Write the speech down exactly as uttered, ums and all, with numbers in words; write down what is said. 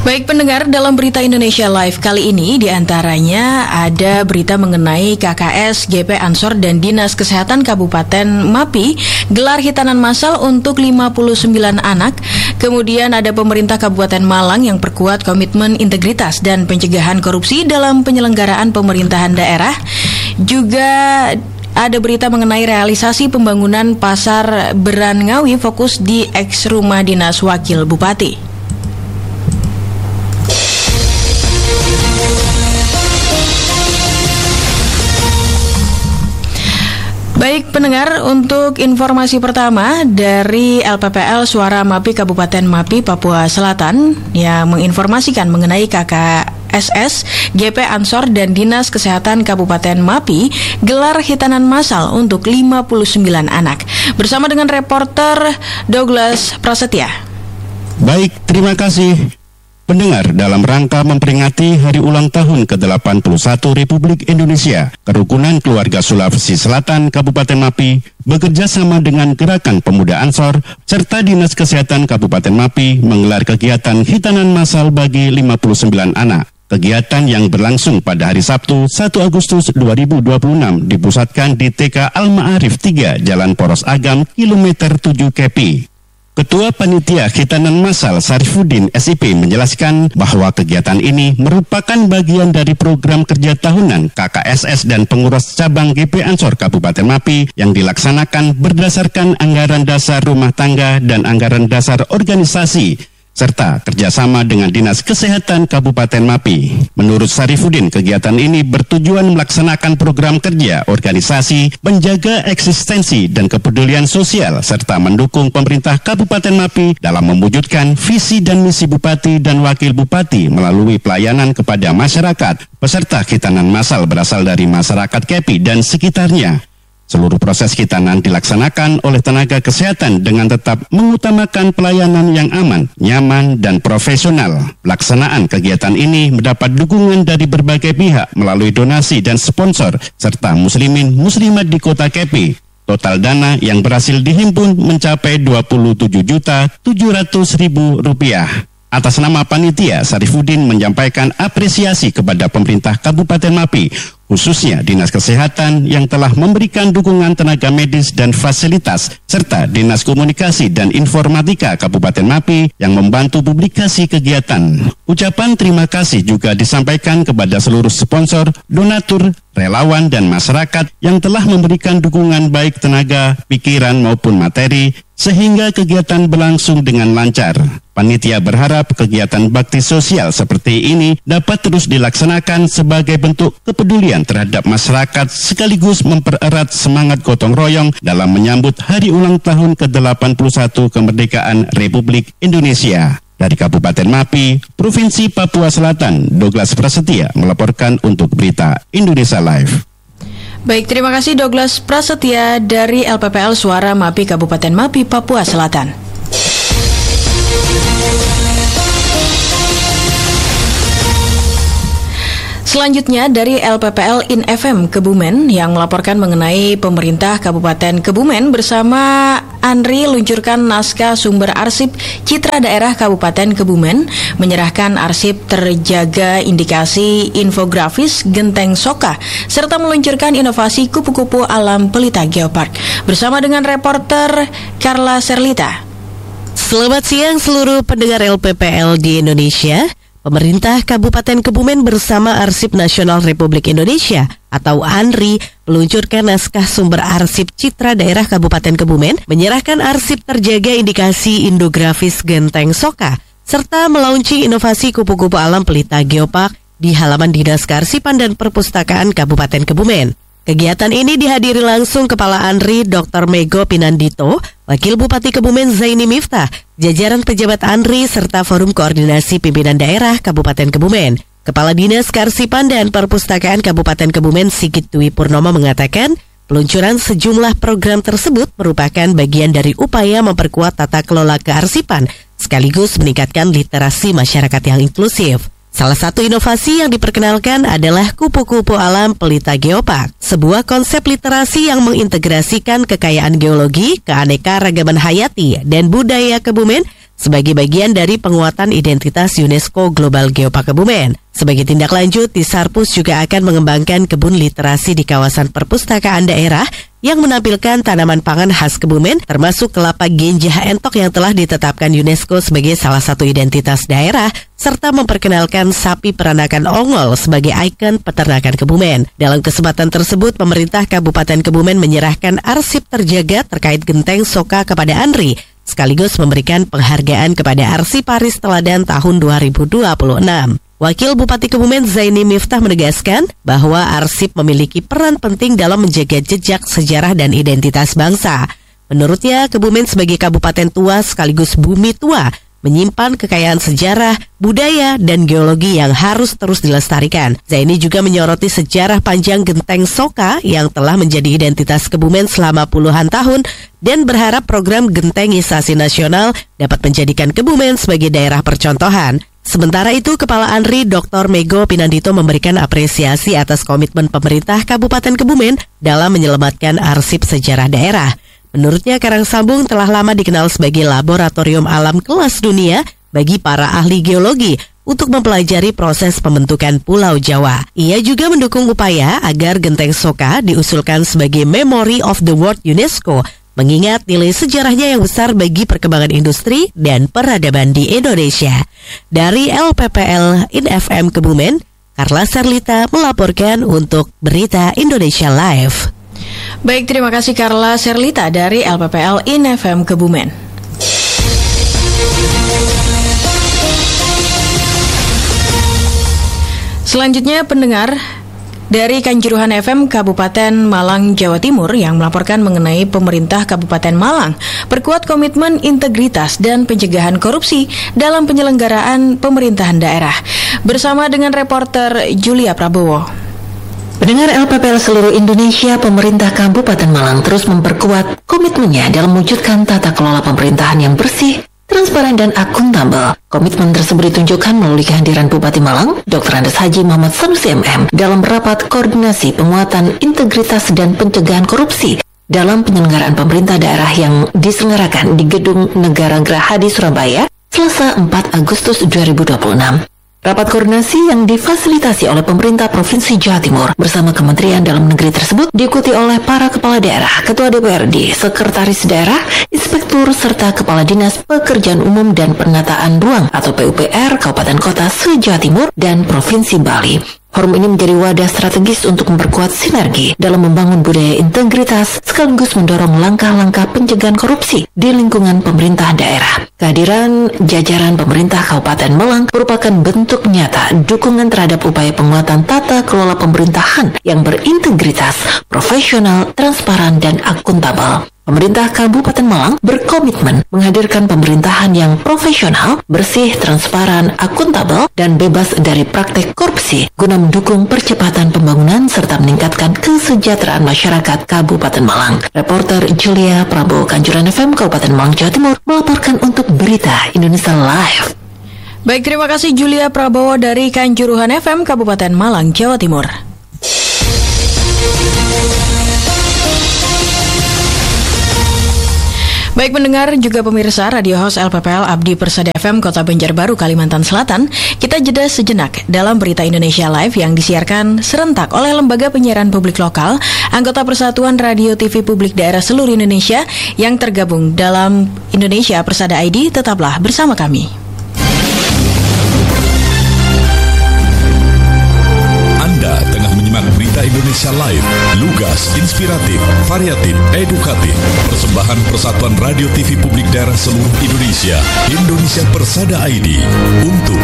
Baik pendengar, dalam Berita Indonesia Live kali ini diantaranya ada berita mengenai K K S, G P Ansor dan Dinas Kesehatan Kabupaten Mapi gelar hitanan massal untuk lima puluh sembilan anak. Kemudian ada pemerintah Kabupaten Malang yang perkuat komitmen integritas dan pencegahan korupsi dalam penyelenggaraan pemerintahan daerah. Juga ada berita mengenai realisasi pembangunan Pasar Beran Ngawi fokus di eks rumah dinas Wakil Bupati. Baik pendengar, untuk informasi pertama dari L P P L Suara Mapi Kabupaten Mapi, Papua Selatan yang menginformasikan mengenai K K S S, G P Ansor dan Dinas Kesehatan Kabupaten Mapi gelar hitanan massal untuk lima puluh sembilan anak. Bersama dengan reporter Douglas Prasetya. Baik, terima kasih. Pendengar, dalam rangka memperingati hari ulang tahun ke delapan puluh satu Republik Indonesia, Kerukunan Keluarga Sulawesi Selatan Kabupaten Mapi bekerja sama dengan Gerakan Pemuda Ansor serta Dinas Kesehatan Kabupaten Mapi menggelar kegiatan hitanan massal bagi lima puluh sembilan anak. Kegiatan yang berlangsung pada hari Sabtu satu Agustus dua ribu dua puluh enam dipusatkan di T K Al-Ma'arif tiga Jalan Poros Agam, kilometer tujuh K P I. Ketua Panitia Hitanan Massal Sarifuddin S I P menjelaskan bahwa kegiatan ini merupakan bagian dari program kerja tahunan K K S S dan pengurus cabang G P Ansor Kabupaten Mapi yang dilaksanakan berdasarkan anggaran dasar rumah tangga dan anggaran dasar organisasi, serta kerjasama dengan Dinas Kesehatan Kabupaten Mapi. Menurut Sarifuddin, kegiatan ini bertujuan melaksanakan program kerja organisasi, menjaga eksistensi dan kepedulian sosial, serta mendukung pemerintah Kabupaten Mapi dalam mewujudkan visi dan misi Bupati dan Wakil Bupati melalui pelayanan kepada masyarakat. Peserta hitanan massal berasal dari masyarakat K P I dan sekitarnya. Seluruh proses hitanan dilaksanakan oleh tenaga kesehatan dengan tetap mengutamakan pelayanan yang aman, nyaman, dan profesional. Pelaksanaan kegiatan ini mendapat dukungan dari berbagai pihak melalui donasi dan sponsor, serta muslimin muslimat di kota K P I. Total dana yang berhasil dihimpun mencapai dua puluh tujuh juta tujuh ratus ribu rupiah. Atas nama panitia, Sarifuddin menyampaikan apresiasi kepada pemerintah Kabupaten Mapi, khususnya Dinas Kesehatan yang telah memberikan dukungan tenaga medis dan fasilitas, serta Dinas Komunikasi dan Informatika Kabupaten Mapi yang membantu publikasi kegiatan. Ucapan terima kasih juga disampaikan kepada seluruh sponsor, donatur, relawan, dan masyarakat yang telah memberikan dukungan baik tenaga, pikiran, maupun materi, sehingga kegiatan berlangsung dengan lancar. Panitia berharap kegiatan bakti sosial seperti ini dapat terus dilaksanakan sebagai bentuk kepedulian terhadap masyarakat sekaligus mempererat semangat gotong royong dalam menyambut hari ulang tahun ke delapan puluh satu kemerdekaan Republik Indonesia. Dari Kabupaten Mapi, Provinsi Papua Selatan, Douglas Prasetya melaporkan untuk Berita Indonesia Live. Baik, terima kasih Douglas Prasetya dari L P P L Suara Mapi Kabupaten Mapi, Papua Selatan. Selanjutnya dari L P P L In F M Kebumen yang melaporkan mengenai pemerintah Kabupaten Kebumen bersama Andri luncurkan naskah sumber arsip Citra Daerah Kabupaten Kebumen, menyerahkan arsip terjaga indikasi infografis Genteng Soka, serta meluncurkan inovasi kupu-kupu alam Pelita Geopark. Bersama dengan reporter Carla Serlita. Selamat siang seluruh pendengar L P P L di Indonesia. Pemerintah Kabupaten Kebumen bersama Arsip Nasional Republik Indonesia atau ANRI meluncurkan naskah sumber arsip Citra Daerah Kabupaten Kebumen, menyerahkan arsip terjaga indikasi infografis Genteng Soka, serta melaunching inovasi kupu-kupu alam Pelita Geopark di halaman Dinas Kearsipan dan Perpustakaan Kabupaten Kebumen. Kegiatan ini dihadiri langsung Kepala ANRI Doktor Mego Pinandito, Wakil Bupati Kebumen Zaini Miftah, jajaran pejabat ANRI serta Forum Koordinasi Pimpinan Daerah Kabupaten Kebumen. Kepala Dinas Kearsipan dan Perpustakaan Kabupaten Kebumen Sigit Dwi Purnomo mengatakan, peluncuran sejumlah program tersebut merupakan bagian dari upaya memperkuat tata kelola kearsipan sekaligus meningkatkan literasi masyarakat yang inklusif. Salah satu inovasi yang diperkenalkan adalah kupu-kupu alam Pelita Geopark, sebuah konsep literasi yang mengintegrasikan kekayaan geologi, keanekaragaman hayati, dan budaya Kebumen sebagai bagian dari penguatan identitas UNESCO Global Geopark Kebumen. Sebagai tindak lanjut, Tisarpus juga akan mengembangkan kebun literasi di kawasan perpustakaan daerah yang menampilkan tanaman pangan khas Kebumen, termasuk kelapa genjah entok yang telah ditetapkan UNESCO sebagai salah satu identitas daerah, serta memperkenalkan sapi peranakan ongol sebagai ikon peternakan Kebumen. Dalam kesempatan tersebut, pemerintah Kabupaten Kebumen menyerahkan arsip terjaga terkait genteng Soka kepada Andri, sekaligus memberikan penghargaan kepada Arsiparis Teladan tahun dua ribu dua puluh enam. Wakil Bupati Kebumen Zaini Miftah menegaskan bahwa arsip memiliki peran penting dalam menjaga jejak sejarah dan identitas bangsa. Menurutnya, Kebumen sebagai kabupaten tua sekaligus bumi tua menyimpan kekayaan sejarah, budaya, dan geologi yang harus terus dilestarikan. Zaini juga menyoroti sejarah panjang genteng Soka yang telah menjadi identitas Kebumen selama puluhan tahun dan berharap program gentengisasi nasional dapat menjadikan Kebumen sebagai daerah percontohan. Sementara itu, Kepala Andri Doktor Mego Pinandito memberikan apresiasi atas komitmen pemerintah Kabupaten Kebumen dalam menyelamatkan arsip sejarah daerah. Menurutnya, Karangsambung telah lama dikenal sebagai laboratorium alam kelas dunia bagi para ahli geologi untuk mempelajari proses pembentukan Pulau Jawa. Ia juga mendukung upaya agar Genteng Soka diusulkan sebagai Memory of the World UNESCO, mengingat nilai sejarahnya yang besar bagi perkembangan industri dan peradaban di Indonesia. Dari L P P L I N F M Kebumen, Carla Serlita melaporkan untuk Berita Indonesia Live. Baik, terima kasih Carla Serlita dari L P P L I N F M Kebumen. Selanjutnya, pendengar dari Kanjuruhan F M Kabupaten Malang, Jawa Timur yang melaporkan mengenai pemerintah Kabupaten Malang perkuat komitmen integritas dan pencegahan korupsi dalam penyelenggaraan pemerintahan daerah. Bersama dengan reporter Julia Prabowo. Pendengar L P P L seluruh Indonesia, pemerintah Kabupaten Malang terus memperkuat komitmennya dalam mewujudkan tata kelola pemerintahan yang bersih, transparan dan akuntabel. Komitmen tersebut ditunjukkan melalui kehadiran Bupati Malang, Doktor Andes Haji Muhammad Sanusi M M dalam rapat koordinasi penguatan integritas dan pencegahan korupsi dalam penyelenggaraan pemerintah daerah yang diselenggarakan di Gedung Negara Gerahadi Surabaya, Selasa empat Agustus dua ribu dua puluh enam. Rapat koordinasi yang difasilitasi oleh pemerintah Provinsi Jawa Timur bersama Kementerian Dalam Negeri tersebut diikuti oleh para kepala daerah, ketua D P R D, sekretaris daerah, inspektur, serta kepala dinas pekerjaan umum dan penataan ruang atau P U P R Kabupaten Kota se-Jawa Timur dan Provinsi Bali. Forum ini menjadi wadah strategis untuk memperkuat sinergi dalam membangun budaya integritas sekaligus mendorong langkah-langkah pencegahan korupsi di lingkungan pemerintah daerah. Kehadiran jajaran pemerintah Kabupaten Malang merupakan bentuk nyata dukungan terhadap upaya penguatan tata kelola pemerintahan yang berintegritas, profesional, transparan, dan akuntabel. Pemerintah Kabupaten Malang berkomitmen menghadirkan pemerintahan yang profesional, bersih, transparan, akuntabel, dan bebas dari praktek korupsi guna mendukung percepatan pembangunan serta meningkatkan kesejahteraan masyarakat Kabupaten Malang. Reporter Julia Prabowo, Kanjuruhan F M Kabupaten Malang, Jawa Timur melaporkan untuk Berita Indonesia Live. Baik, terima kasih Julia Prabowo dari Kanjuruhan F M Kabupaten Malang, Jawa Timur. Baik pendengar juga pemirsa Radio House L P P L Abdi Persada F M Kota Banjarbaru, Kalimantan Selatan, kita jeda sejenak dalam Berita Indonesia Live yang disiarkan serentak oleh Lembaga Penyiaran Publik Lokal, anggota Persatuan Radio T V Publik Daerah seluruh Indonesia yang tergabung dalam Indonesia Persada I D. Tetaplah bersama kami. Anda tengah menyimak Berita Indonesia Live, lugas, inspiratif, variatif, edukatif. Persembahan Persatuan Radio T V Publik Daerah seluruh Indonesia, Indonesia Persada I D, untuk